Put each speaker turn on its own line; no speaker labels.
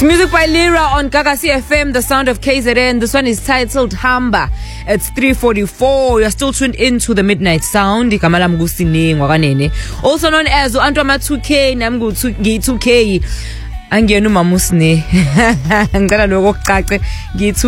Music by Lyra on Gagasi FM, the sound of KZN. This one is titled Hamba. It's 3:44. You're still tuned into the Midnight Sound. Also known as Antwama 2K, Namgu 2K. Angenu mamusne. Ngicela lokho kucace.